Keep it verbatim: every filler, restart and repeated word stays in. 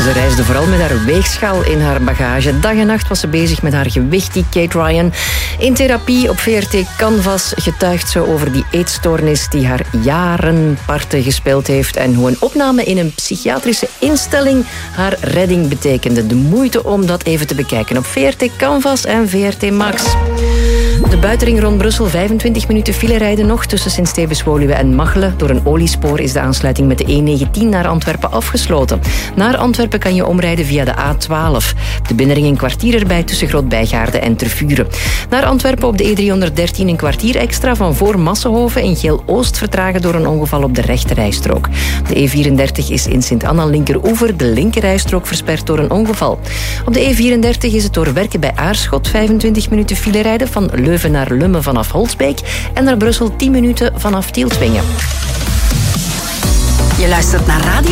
Ze reisde vooral met haar weegschaal in haar bagage. Dag en nacht was ze bezig met haar gewicht, die Kate Ryan. In therapie op V R T Canvas getuigt ze over die eetstoornis die haar jaren parten gespeeld heeft en hoe een opname in een psychiatrische instelling haar redding betekende. De moeite om dat even te bekijken op V R T Canvas en V R T Max. De buitenring rond Brussel, vijfentwintig minuten file rijden nog tussen Sint-Stevens-Woluwe en Machelen. Door een oliespoor is de aansluiting met de E negentien naar Antwerpen afgesloten. Naar Antwerpen kan je omrijden via de A twaalf. De binnenring een kwartier erbij tussen Groot-Bijgaarde en Tervuren. Naar Antwerpen op de E driehonderddertien een kwartier extra van voor Massenhoven in Geel-Oost vertragen door een ongeval op de rechterrijstrook. De E vierendertig is in Sint-Anna linkeroever, de linkerrijstrook versperd door een ongeval. Op de E vierendertig is het door Werken bij Aarschot vijfentwintig minuten file rijden van Leuven naar Lummen vanaf Holsbeek en naar Brussel tien minuten vanaf Tieltwingen. Je luistert naar Radio